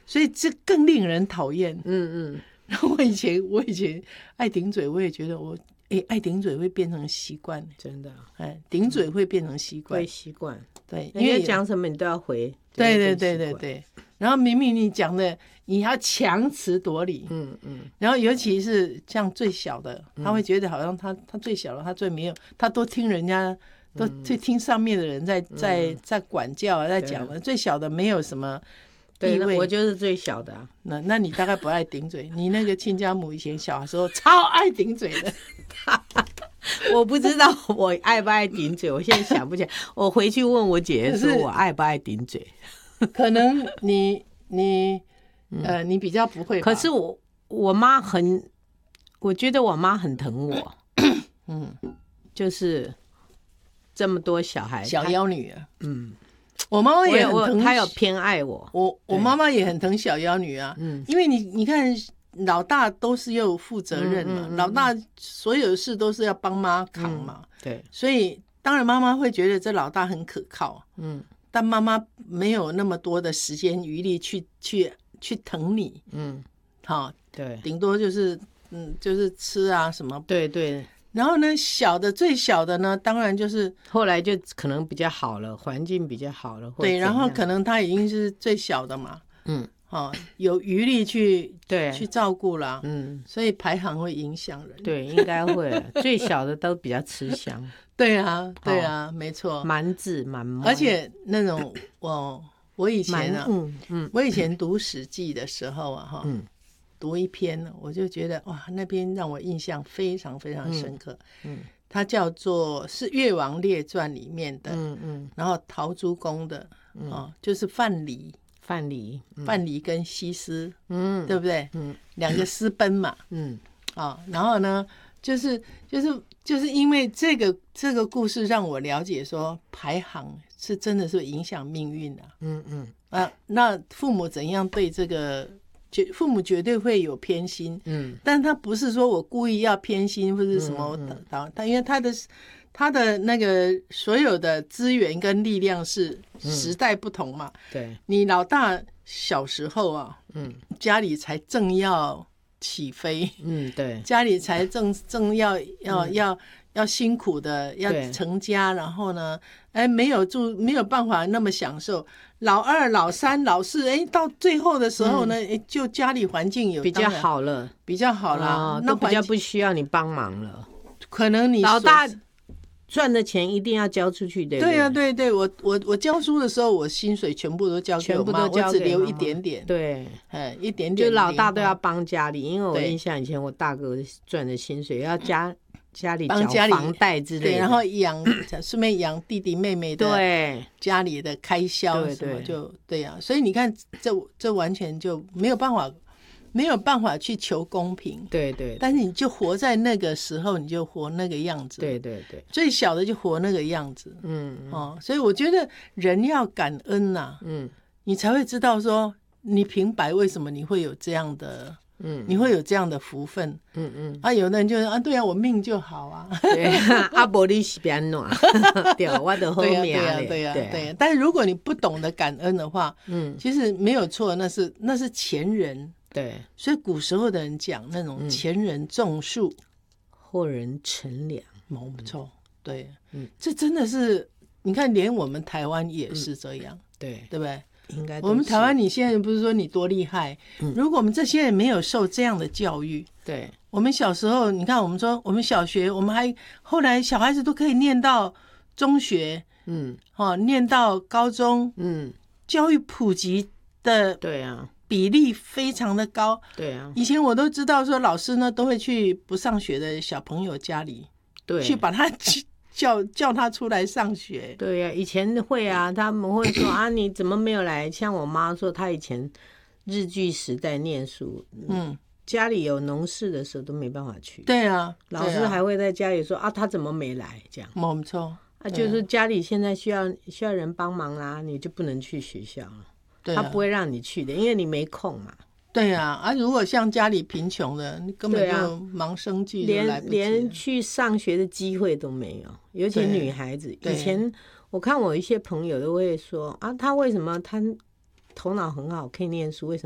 所以这更令人讨厌。 嗯嗯， 然后我以前爱顶嘴，我也觉得爱顶嘴会变成习惯， 真的， 顶嘴会变成习惯， 会习惯。 对， 因为讲什么你都要回。 对对对对对。然后明明你讲的，你要强词夺理。 嗯嗯。 然后尤其是像最小的，他会觉得好像他最小了，他最没有，他都听人家，都去听上面的人在管教在讲的。最小的没有什么地位。 我就是最小的啊。 那你大概不爱顶嘴。你那个亲家母以前小的时候超爱顶嘴的。 我不知道我爱不爱顶嘴，我现在想不起来。我回去问我姐姐说我爱不爱顶嘴。 可能你比较不会吧。 可是我妈我觉得我妈很疼我。就是这么多小孩， 小妖女啊。我妈妈也很疼， 她有偏爱我。 我妈妈也很疼小妖女啊。因为你看老大都是要负责任嘛，老大所有的事都是要帮妈扛嘛。 对， 所以当然妈妈会觉得这老大很可靠。但妈妈没有那么多的时间余力去疼你。对，顶多就是吃啊什么。 对对。 然后呢，最小的呢，当然就是后来就可能比较好了，环境比较好了。 对，然后可能他已经是最小的嘛。有余力去照顾了。所以排行会影响人。 对，应该会。最小的都比较吃香。 对啊，对啊，没错。 蛮字蛮， 而且那种我以前啊，我以前读《史记》的时候啊，读一篇，我就觉得哇，那篇让我印象非常非常深刻。它叫做是《越王列传》里面的。然后陶朱公的，就是范蠡跟西施，对不对？两个私奔嘛。然后呢，就是因为这个故事让我了解说排行是真的是影响命运的。那父母怎样对这个，父母绝对会有偏心。但他不是说我故意要偏心或者什么。他因为他的那个所有的资源跟力量是时代不同嘛。 对， 你老大小时候啊，家里才正要起飞。 对， 家里才正要辛苦的要成家，然后呢，没有办法那么享受。老二、老三、老四，到最后的时候呢，就家里环境有比较好了， 那比较不需要你帮忙了。 可能你老大赚的钱一定要交出去，对不对？ 对啊，对对，我教书的时候，我薪水全部都交给我妈，我只留一点点。 对， 一点点。 就老大都要帮家里，因为我印象以前我大哥赚的薪水要家里缴房贷之类的， 对，然后顺便养弟弟妹妹的家里的开销什么，就对啊。所以你看，这完全就没有办法去求公平。 对对。 但是你就活在那个时候，你就活那个样子。 对对对。 最小的就活那个样子。所以我觉得人要感恩呐。你才会知道说，你平白为什么你会有这样的。你会有这样的福分。有的人就说对啊，我命就好啊。 对啊，不然你是变怎？对，我就好命嘞。 对啊。但是如果你不懂得感恩的话，其实没有错，那是前人。 对， 所以古时候的人讲那种前人种树， 后人乘凉。 不错。对，这真的是，你看，连我们台湾也是这样。对不对？ 应该我们台湾，你现在不是说你多厉害？如果我们这些人没有受这样的教育， 对， 我们小时候，你看，我们说我们小学，我们还后来小孩子都可以念到中学，念到高中，教育普及的， 对啊， 比例非常的高。 对啊， 以前我都知道说，老师呢都会去不上学的小朋友家里，去把他叫他出来上学。 对呀，以前会啊，他们会说啊，你怎么没有来？像我妈说，她以前日据时代念书，家里有农事的时候都没办法去。 对啊， 老师还会在家里说啊，他怎么没来？这样。 没错。 就是家里现在需要人帮忙啦，你就不能去学校了。他不会让你去的，因为你没空嘛。 对啊，如果像家里贫穷的，你根本就忙生计都来不及， 连去上学的机会都没有。尤其女孩子，以前我看我一些朋友都会说啊，他为什么他头脑很好，可以念书，为什么